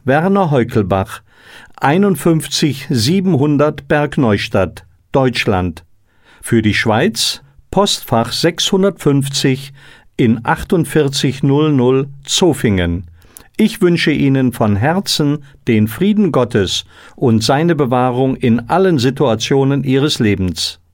Werner Heukelbach, 51 700 Bergneustadt, Deutschland. Für die Schweiz Postfach 650 in 4800 Zofingen. Ich wünsche Ihnen von Herzen den Frieden Gottes und seine Bewahrung in allen Situationen Ihres Lebens.